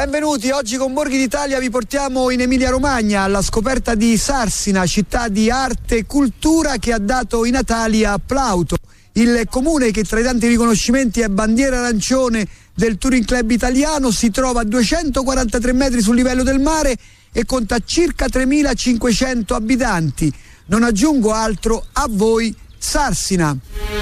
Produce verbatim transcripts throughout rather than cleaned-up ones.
Benvenuti, oggi con Borghi d'Italia vi portiamo in Emilia Romagna alla scoperta di Sarsina, città di arte e cultura che ha dato i natali a Plauto, il comune che tra i tanti riconoscimenti è bandiera arancione del Touring Club italiano, si trova a duecentoquarantatré metri sul livello del mare e conta circa tremilacinquecento abitanti. Non aggiungo altro, a voi Sarsina.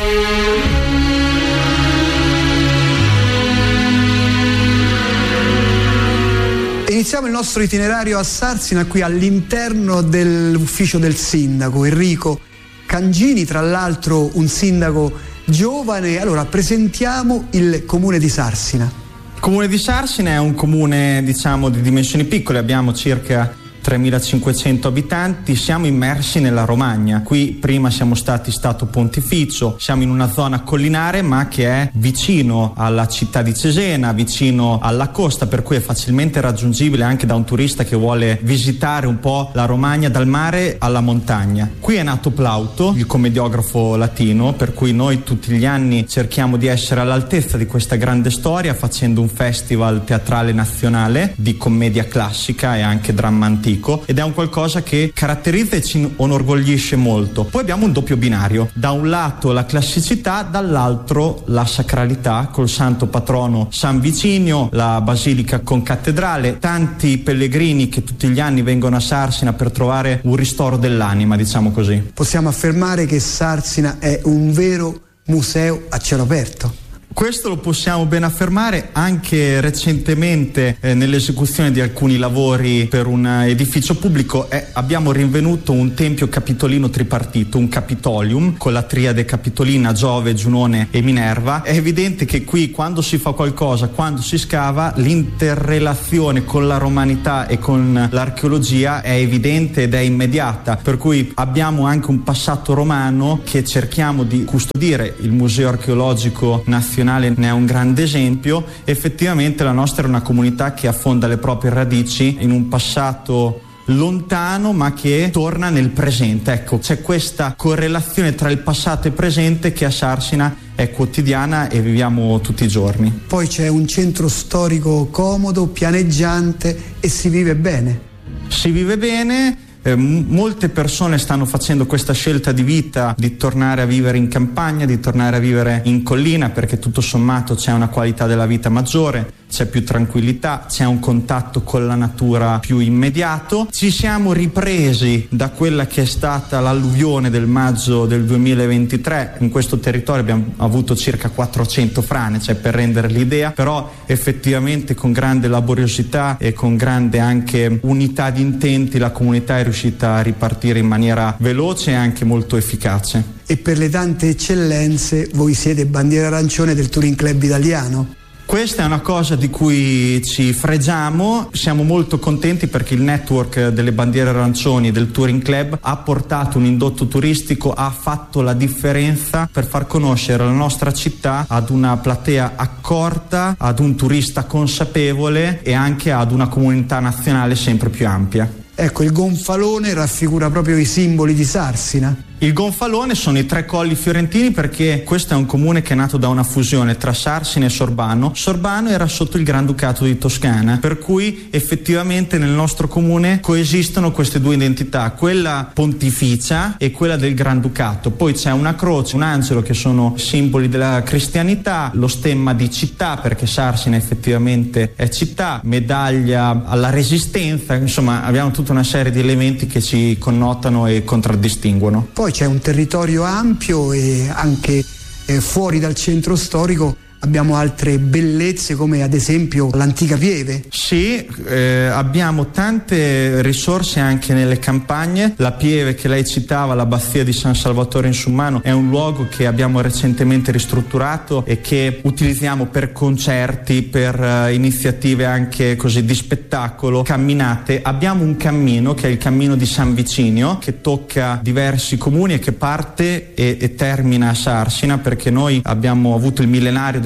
Iniziamo il nostro itinerario a Sarsina qui all'interno dell'ufficio del sindaco Enrico Cangini, tra l'altro un sindaco giovane. Allora, presentiamo il comune di Sarsina. Il comune di Sarsina è un comune, diciamo, di dimensioni piccole, abbiamo circa tremilacinquecento abitanti, siamo immersi nella Romagna. Qui prima siamo stati Stato Pontificio, siamo in una zona collinare ma che è vicino alla città di Cesena, vicino alla costa, per cui è facilmente raggiungibile anche da un turista che vuole visitare un po' la Romagna dal mare alla montagna. Qui è nato Plauto, il commediografo latino, per cui noi tutti gli anni cerchiamo di essere all'altezza di questa grande storia facendo un festival teatrale nazionale di commedia classica e anche dramma antico, ed è un qualcosa che caratterizza e ci onorgoglisce molto. Poi abbiamo un doppio binario, da un lato la classicità, dall'altro la sacralità col santo patrono San Vicinio, la basilica con cattedrale, tanti pellegrini che tutti gli anni vengono a Sarsina per trovare un ristoro dell'anima, diciamo così. Possiamo affermare che Sarsina è un vero museo a cielo aperto. Questo lo possiamo ben affermare. Anche recentemente eh, nell'esecuzione di alcuni lavori per un edificio pubblico eh, abbiamo rinvenuto un tempio capitolino tripartito, un Capitolium con la triade capitolina Giove, Giunone e Minerva. È evidente che qui quando si fa qualcosa, quando si scava, l'interrelazione con la romanità e con l'archeologia è evidente ed è immediata, per cui abbiamo anche un passato romano che cerchiamo di custodire. Il Museo Archeologico Nazionale ne è un grande esempio. Effettivamente la nostra è una comunità che affonda le proprie radici in un passato lontano ma che torna nel presente. Ecco, c'è questa correlazione tra il passato e il presente che a Sarsina è quotidiana e viviamo tutti i giorni. Poi c'è un centro storico comodo, pianeggiante e si vive bene. Si vive bene. Eh, molte persone stanno facendo questa scelta di vita di tornare a vivere in campagna, di tornare a vivere in collina, perché tutto sommato c'è una qualità della vita maggiore, c'è più tranquillità, c'è un contatto con la natura più immediato. Ci siamo ripresi da quella che è stata l'alluvione del maggio del duemilaventitré. In questo territorio abbiamo avuto circa quattrocento frane, cioè per rendere l'idea, però effettivamente con grande laboriosità e con grande anche unità di intenti la comunità è riuscita a ripartire in maniera veloce e anche molto efficace. E per le tante eccellenze voi siete bandiera arancione del Touring Club italiano. Questa è una cosa di cui ci fregiamo, siamo molto contenti perché il network delle bandiere arancioni del Touring Club ha portato un indotto turistico, ha fatto la differenza per far conoscere la nostra città ad una platea accorta, ad un turista consapevole e anche ad una comunità nazionale sempre più ampia. Ecco, il gonfalone raffigura proprio i simboli di Sarsina. Il gonfalone sono i tre colli fiorentini, perché questo è un comune che è nato da una fusione tra Sarsina e Sorbano. Sorbano era sotto il Granducato di Toscana, per cui effettivamente nel nostro comune coesistono queste due identità, quella pontificia e quella del Granducato. Poi c'è una croce, un angelo che sono simboli della cristianità, lo stemma di città perché Sarsina effettivamente è città, medaglia alla resistenza, insomma abbiamo tutta una serie di elementi che ci connotano e contraddistinguono. Poi c'è un territorio ampio e anche eh, fuori dal centro storico abbiamo altre bellezze come ad esempio l'antica Pieve. Sì, eh, abbiamo tante risorse anche nelle campagne. La Pieve che lei citava, l'abbazia di San Salvatore in Summano, è un luogo che abbiamo recentemente ristrutturato e che utilizziamo per concerti, per uh, iniziative anche così di spettacolo, camminate. Abbiamo un cammino che è il cammino di San Vicinio che tocca diversi comuni e che parte e, e termina a Sarsina, perché noi abbiamo avuto il millenario della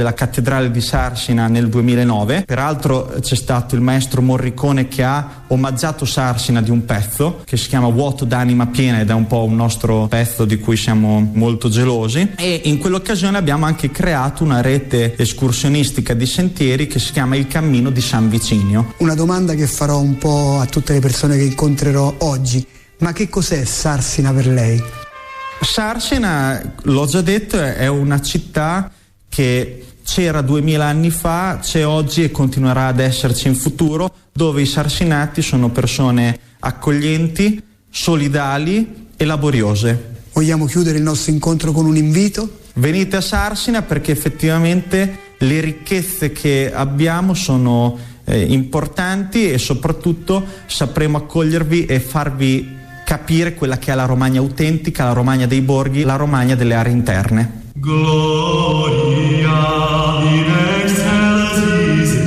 della cattedrale di Sarsina nel duemilanove. Peraltro c'è stato il maestro Morricone che ha omaggiato Sarsina di un pezzo che si chiama Vuoto d'anima piena, ed è un po' un nostro pezzo di cui siamo molto gelosi, e in quell'occasione abbiamo anche creato una rete escursionistica di sentieri che si chiama il Cammino di San Vicinio. Una domanda che farò un po' a tutte le persone che incontrerò oggi: ma che cos'è Sarsina per lei? Sarsina, l'ho già detto, è una città che c'era duemila anni fa, c'è oggi e continuerà ad esserci in futuro, dove i sarsinati sono persone accoglienti, solidali e laboriose. Vogliamo chiudere il nostro incontro con un invito? Venite a Sarsina perché effettivamente le ricchezze che abbiamo sono eh, importanti, e soprattutto sapremo accogliervi e farvi capire quella che è la Romagna autentica, la Romagna dei borghi, la Romagna delle aree interne. Gloria in excelsis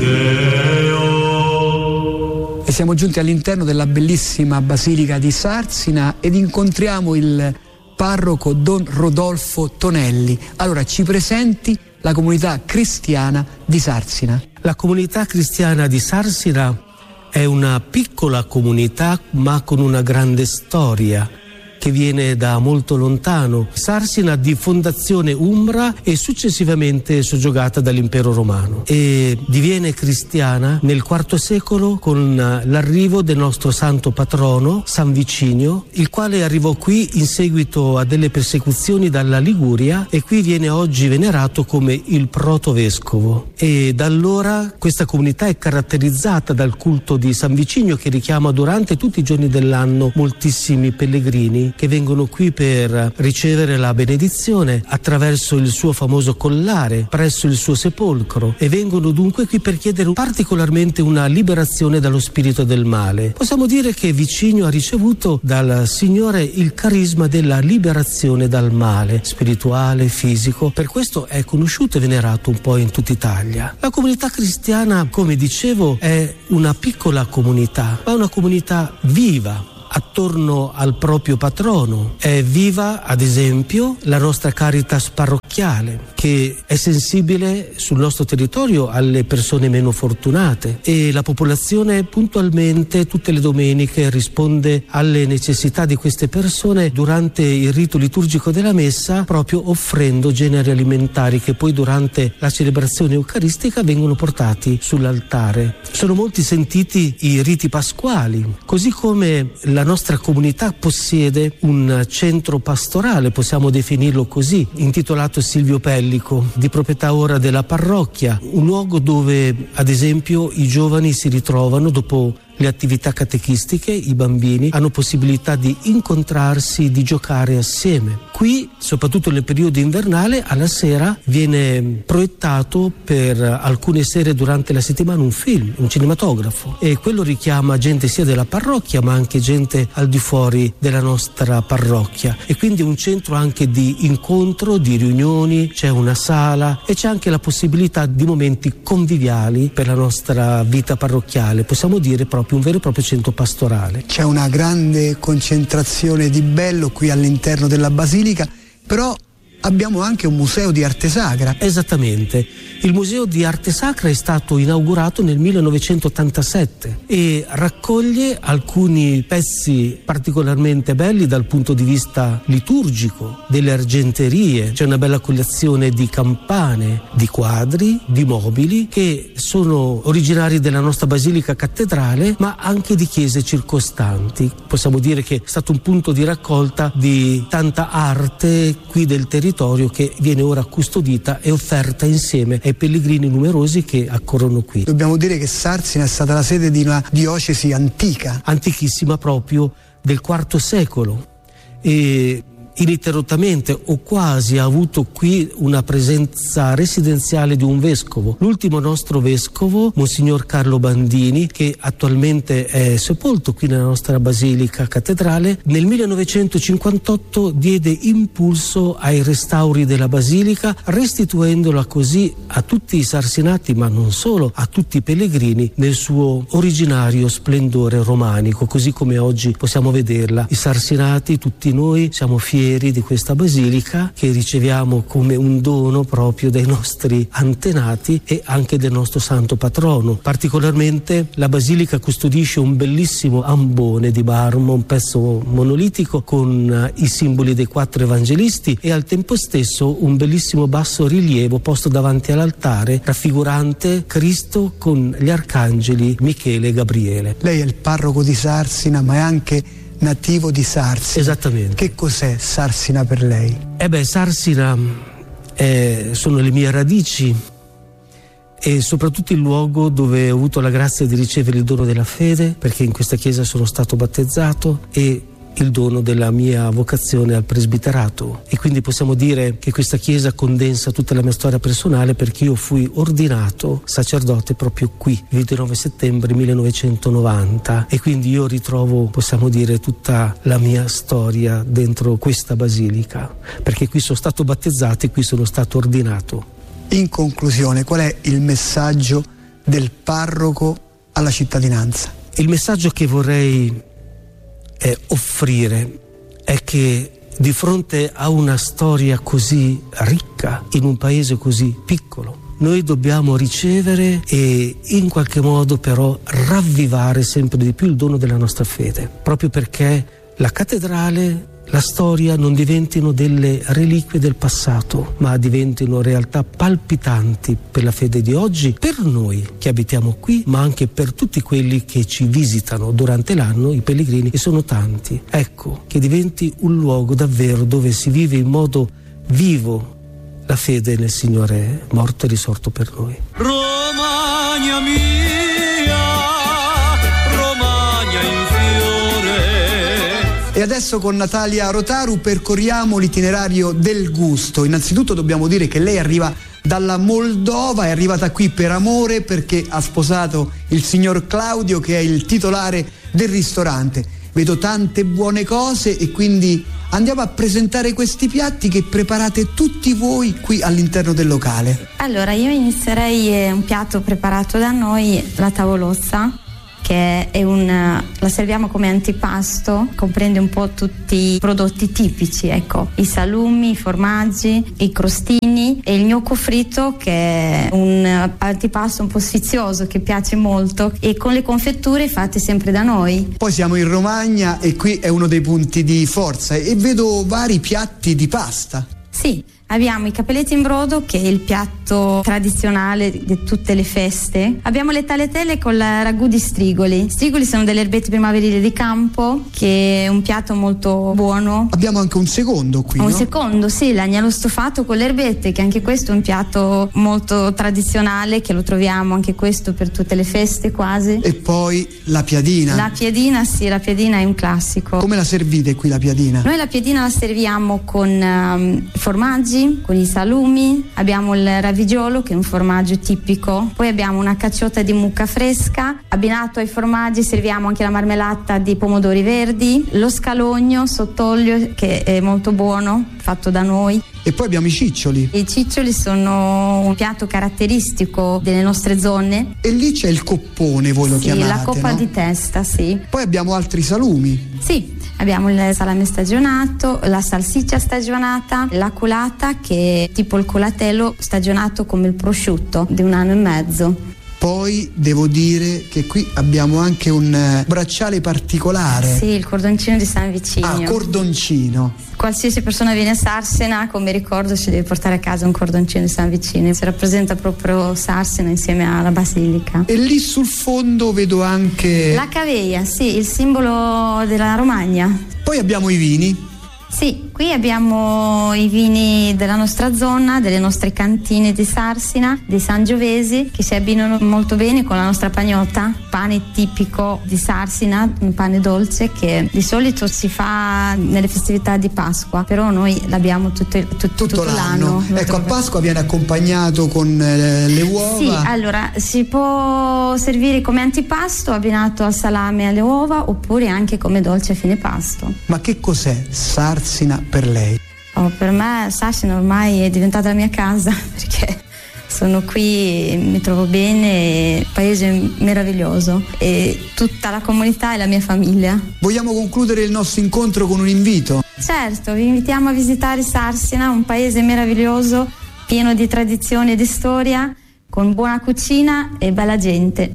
Deo. E siamo giunti all'interno della bellissima Basilica di Sarsina ed incontriamo il parroco Don Rodolfo Tonelli. Allora, ci presenti la comunità cristiana di Sarsina. La comunità cristiana di Sarsina è una piccola comunità ma con una grande storia che viene da molto lontano. Sarsina di fondazione umbra e successivamente soggiogata dall'impero romano, e diviene cristiana nel quarto secolo con l'arrivo del nostro santo patrono San Vicinio, il quale arrivò qui in seguito a delle persecuzioni dalla Liguria, e qui viene oggi venerato come il protovescovo. E da allora questa comunità è caratterizzata dal culto di San Vicinio, che richiama durante tutti i giorni dell'anno moltissimi pellegrini che vengono qui per ricevere la benedizione attraverso il suo famoso collare presso il suo sepolcro, e vengono dunque qui per chiedere particolarmente una liberazione dallo spirito del male. Possiamo dire che Vicinio ha ricevuto dal Signore il carisma della liberazione dal male spirituale, fisico, per questo è conosciuto e venerato un po' in tutta Italia. La comunità cristiana, come dicevo, è una piccola comunità, ma una comunità viva attorno al proprio patrono. È viva, ad esempio, la nostra Caritas parrocchiale, che è sensibile sul nostro territorio alle persone meno fortunate, e la popolazione puntualmente tutte le domeniche risponde alle necessità di queste persone durante il rito liturgico della messa, proprio offrendo generi alimentari che poi durante la celebrazione eucaristica vengono portati sull'altare. Sono molti sentiti i riti pasquali, così come la La nostra comunità possiede un centro pastorale, possiamo definirlo così, intitolato Silvio Pellico, di proprietà ora della parrocchia, un luogo dove ad esempio i giovani si ritrovano dopo le attività catechistiche, i bambini hanno possibilità di incontrarsi, di giocare assieme. Qui, soprattutto nel periodo invernale, alla sera viene proiettato per alcune sere durante la settimana un film, un cinematografo, e quello richiama gente sia della parrocchia ma anche gente al di fuori della nostra parrocchia, e quindi un centro anche di incontro, di riunioni, c'è una sala e c'è anche la possibilità di momenti conviviali per la nostra vita parrocchiale, possiamo dire proprio un vero e proprio centro pastorale. C'è una grande concentrazione di bello qui all'interno della basilica, però abbiamo anche un museo di arte sacra. Esattamente. Il museo di arte sacra è stato inaugurato nel millenovecentottantasette e raccoglie alcuni pezzi particolarmente belli dal punto di vista liturgico, delle argenterie. C'è una bella collezione di campane, di quadri, di mobili che sono originari della nostra basilica cattedrale, ma anche di chiese circostanti. Possiamo dire che è stato un punto di raccolta di tanta arte qui del territorio, che viene ora custodita e offerta insieme ai pellegrini numerosi che accorrono qui. Dobbiamo dire che Sarsina è stata la sede di una diocesi antica. Antichissima, proprio del quarto secolo, e ininterrottamente o quasi ha avuto qui una presenza residenziale di un vescovo, l'ultimo nostro vescovo, Monsignor Carlo Bandini, che attualmente è sepolto qui nella nostra basilica cattedrale. Nel millenovecentocinquantotto diede impulso ai restauri della basilica, restituendola così a tutti i sarsinati, ma non solo, a tutti i pellegrini nel suo originario splendore romanico, così come oggi possiamo vederla. I sarsinati, tutti noi, siamo fieri fieri di questa basilica che riceviamo come un dono proprio dai nostri antenati e anche del nostro santo patrono. Particolarmente la basilica custodisce un bellissimo ambone di marmo, un pezzo monolitico con i simboli dei quattro evangelisti e al tempo stesso un bellissimo basso rilievo posto davanti all'altare raffigurante Cristo con gli arcangeli Michele e Gabriele. Lei è il parroco di Sarsina, ma è anche nativo di Sarsina. Esattamente. Che cos'è Sarsina per lei? Eh beh, Sarsina eh, sono le mie radici e soprattutto il luogo dove ho avuto la grazia di ricevere il dono della fede, perché in questa chiesa sono stato battezzato, e il dono della mia vocazione al presbiterato, e quindi possiamo dire che questa chiesa condensa tutta la mia storia personale, perché io fui ordinato sacerdote proprio qui il ventinove settembre millenovecentonovanta, e quindi io ritrovo, possiamo dire, tutta la mia storia dentro questa basilica, perché qui sono stato battezzato e qui sono stato ordinato. In conclusione, qual è il messaggio del parroco alla cittadinanza? Il messaggio che vorrei eh, offrire è che di fronte a una storia così ricca, in un paese così piccolo, noi dobbiamo ricevere e in qualche modo però ravvivare sempre di più il dono della nostra fede, proprio perché la cattedrale, la storia non diventino delle reliquie del passato, ma diventino realtà palpitanti per la fede di oggi, per noi che abitiamo qui, ma anche per tutti quelli che ci visitano durante l'anno, i pellegrini, e sono tanti. Ecco, che diventi un luogo davvero dove si vive in modo vivo la fede nel Signore morto e risorto per noi. Romagna mia, Romagna in fiore. E adesso con Natalia Rotaru percorriamo l'itinerario del gusto. Innanzitutto dobbiamo dire che lei arriva dalla Moldova, è arrivata qui per amore perché ha sposato il signor Claudio, che è il titolare del ristorante. Vedo tante buone cose e quindi andiamo a presentare questi piatti che preparate tutti voi qui all'interno del locale. Allora, io inizierei un piatto preparato da noi, la tavolozza, che è un, la serviamo come antipasto, comprende un po' tutti i prodotti tipici, ecco, i salumi, i formaggi, i crostini e il gnocco fritto, che è un antipasto un po' sfizioso che piace molto, e con le confetture fatte sempre da noi. Poi siamo in Romagna e qui è uno dei punti di forza e vedo vari piatti di pasta. Sì, abbiamo i capelletti in brodo, che è il piatto tradizionale di tutte le feste. Abbiamo le tagliatelle con la ragù di strigoli. Strigoli sono delle erbette primaverili di campo, che è un piatto molto buono. Abbiamo anche un secondo qui, Un no? secondo, sì, l'agnello stofato con le erbette, che anche questo è un piatto molto tradizionale, che lo troviamo anche questo per tutte le feste quasi. E poi la piadina. La piadina, sì, la piadina è un classico. Come la servite qui la piadina? Noi la piadina la serviamo con um, formaggi, con i salumi, abbiamo il ravigiolo, che è un formaggio tipico, poi abbiamo una cacciotta di mucca fresca, abbinato ai formaggi serviamo anche la marmellata di pomodori verdi, lo scalogno sott'olio, che è molto buono, fatto da noi. E poi abbiamo i ciccioli. I ciccioli sono un piatto caratteristico delle nostre zone. E lì c'è il coppone, voi lo Sì, chiamate, la coppa no? di testa, sì. Poi abbiamo altri salumi. Sì, abbiamo il salame stagionato, la salsiccia stagionata, la culata, che è tipo il colatello stagionato come il prosciutto, di un anno e mezzo. Poi devo dire che qui abbiamo anche un eh, bracciale particolare. Sì, il cordoncino di San Vicinio. Ah, cordoncino. Qualsiasi persona viene a Sarsina, come ricordo, ci deve portare a casa un cordoncino di San Vicinio. Si rappresenta proprio Sarsina insieme alla basilica. E lì sul fondo vedo anche... La caveia, sì, il simbolo della Romagna. Poi abbiamo i vini. Sì, qui abbiamo i vini della nostra zona, delle nostre cantine di Sarsina, dei Sangiovesi, che si abbinano molto bene con la nostra pagnotta, pane tipico di Sarsina, un pane dolce che di solito si fa nelle festività di Pasqua, però noi l'abbiamo tutto, tutto, tutto, Tutto l'anno. l'anno. Ecco, a Pasqua viene accompagnato con eh, le uova. Sì, allora si può servire come antipasto abbinato al salame e alle uova, oppure anche come dolce a fine pasto. Ma che cos'è Sarsina per lei? Oh, per me Sarsina ormai è diventata la mia casa, perché Sono qui, mi trovo bene, paese meraviglioso e tutta la comunità e la mia famiglia. Vogliamo concludere il nostro incontro con un invito? Certo, vi invitiamo a visitare Sarsina, un paese meraviglioso, pieno di tradizioni e di storia, con buona cucina e bella gente.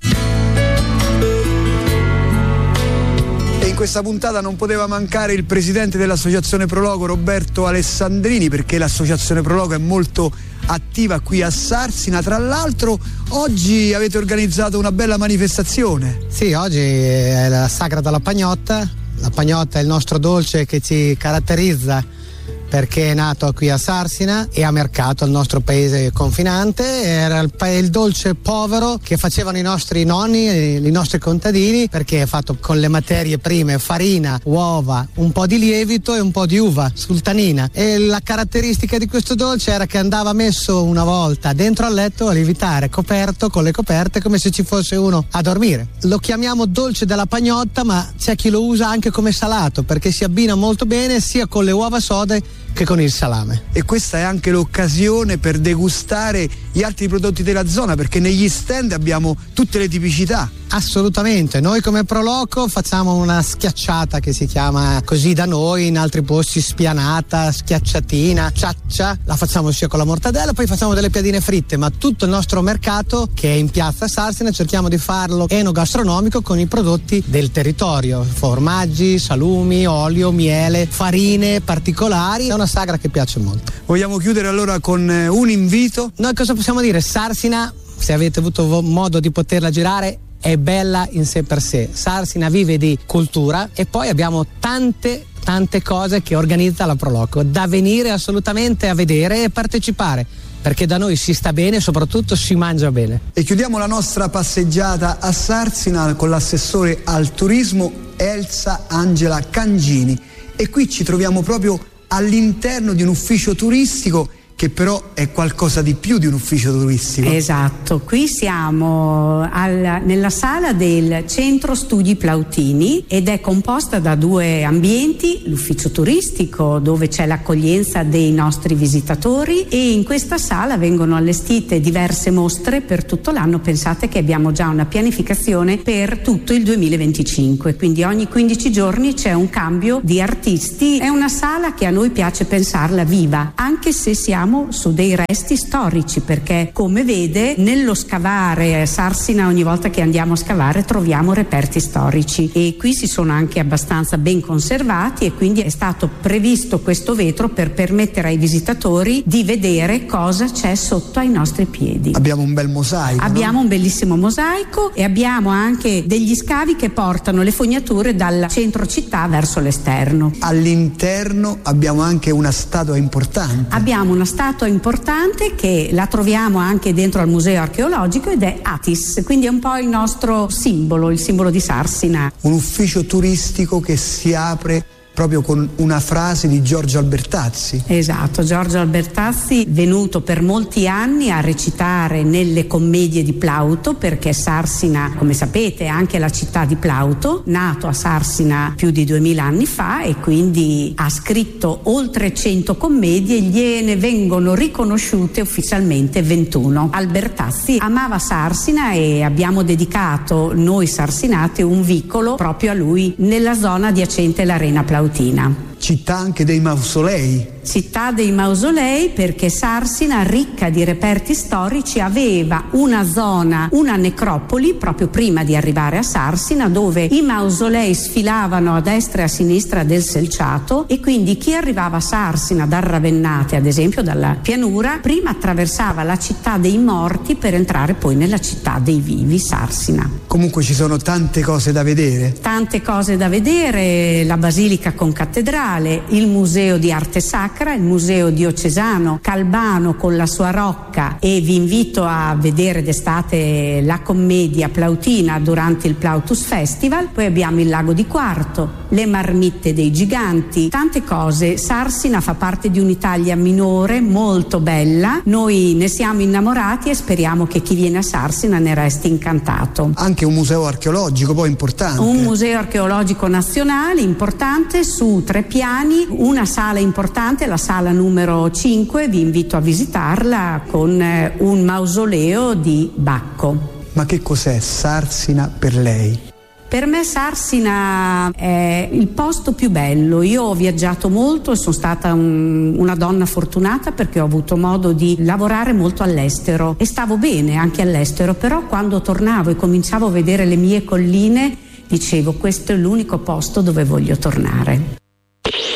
E in questa puntata non poteva mancare il presidente dell'Associazione Prologo, Roberto Alessandrini, perché l'Associazione Prologo è molto attiva qui a Sarsina. Tra l'altro oggi avete organizzato una bella manifestazione. Sì, oggi è la Sagra della Pagnotta. La pagnotta è il nostro dolce che ci caratterizza perché è nato qui a Sarsina e ha mercato il nostro paese confinante. Era il, pa- il dolce povero che facevano i nostri nonni e i nostri contadini, perché è fatto con le materie prime farina, uova, un po' di lievito e un po' di uva sultanina. E la caratteristica di questo dolce era che andava messo una volta dentro al letto a lievitare, coperto con le coperte come se ci fosse uno a dormire. Lo chiamiamo dolce della pagnotta, ma c'è chi lo usa anche come salato perché si abbina molto bene sia con le uova sode che con il salame. E questa è anche l'occasione per degustare gli altri prodotti della zona, perché negli stand abbiamo tutte le tipicità. Assolutamente, noi come Proloco facciamo una schiacciata che si chiama così da noi, in altri posti spianata, schiacciatina, ciaccia, la facciamo sia con la mortadella, poi facciamo delle piadine fritte, ma tutto il nostro mercato che è in piazza Sarsina cerchiamo di farlo enogastronomico con i prodotti del territorio, formaggi, salumi, olio, miele, farine particolari. È una sagra che piace molto. Vogliamo chiudere allora con un invito? Noi cosa possiamo dire? Sarsina, se avete avuto modo di poterla girare, è bella in sé per sé. Sarsina vive di cultura e poi abbiamo tante tante cose che organizza la Proloco da venire assolutamente a vedere e partecipare, perché da noi si sta bene e soprattutto si mangia bene. E chiudiamo la nostra passeggiata a Sarsina con l'assessore al turismo Elsa Angela Cangini, e qui ci troviamo proprio all'interno di un ufficio turistico che però è qualcosa di più di un ufficio turistico. Esatto, qui siamo al, nella sala del Centro Studi Plautini ed è composta da due ambienti, l'ufficio turistico dove c'è l'accoglienza dei nostri visitatori, e in questa sala vengono allestite diverse mostre per tutto l'anno. Pensate che abbiamo già una pianificazione per tutto il duemilaventicinque, quindi ogni quindici giorni c'è un cambio di artisti. È una sala che a noi piace pensarla viva, anche se siamo su dei resti storici, perché come vede nello scavare a Sarsina ogni volta che andiamo a scavare troviamo reperti storici, e qui si sono anche abbastanza ben conservati, e quindi è stato previsto questo vetro per permettere ai visitatori di vedere cosa c'è sotto ai nostri piedi. Abbiamo un bel mosaico. Abbiamo no? un bellissimo mosaico e abbiamo anche degli scavi che portano le fognature dal centro città verso l'esterno. All'interno abbiamo anche una statua importante. Abbiamo una statua importante che la troviamo anche dentro al museo archeologico ed è Atis, quindi è un po' il nostro simbolo, il simbolo di Sarsina. Un ufficio turistico che si apre proprio con una frase di Giorgio Albertazzi. Esatto, Giorgio Albertazzi, venuto per molti anni a recitare nelle commedie di Plauto, perché Sarsina, come sapete, è anche la città di Plauto, nato a Sarsina più di duemila anni fa, e quindi ha scritto oltre cento commedie, gliene vengono riconosciute ufficialmente ventuno. Albertazzi amava Sarsina e abbiamo dedicato noi sarsinati un vicolo proprio a lui nella zona adiacente all'Arena Plautina. Città anche dei mausolei. Città dei mausolei, perché Sarsina, ricca di reperti storici, aveva una zona, una necropoli proprio prima di arrivare a Sarsina, dove i mausolei sfilavano a destra e a sinistra del selciato, e quindi chi arrivava a Sarsina dal Ravennate, ad esempio dalla pianura, prima attraversava la città dei morti per entrare poi nella città dei vivi, Sarsina. Comunque ci sono tante cose da vedere. Tante cose da vedere, la Basilica con cattedrale, il Museo di Arte Sacra, il Museo Diocesano, Calbano con la sua rocca, e vi invito a vedere d'estate la commedia plautina durante il Plautus Festival. Poi abbiamo il Lago di Quarto, le marmitte dei giganti, tante cose. Sarsina fa parte di un'Italia minore molto bella, noi ne siamo innamorati e speriamo che chi viene a Sarsina ne resti incantato. Anche un museo archeologico poi importante. Un museo archeologico nazionale importante su tre piani piani, una sala importante, la sala numero cinque, vi invito a visitarla, con eh, un mausoleo di Bacco. Ma che cos'è Sarsina per lei? Per me Sarsina è il posto più bello. Io ho viaggiato molto e sono stata un, una donna fortunata, perché ho avuto modo di lavorare molto all'estero e stavo bene anche all'estero, però quando tornavo e cominciavo a vedere le mie colline dicevo: questo è l'unico posto dove voglio tornare.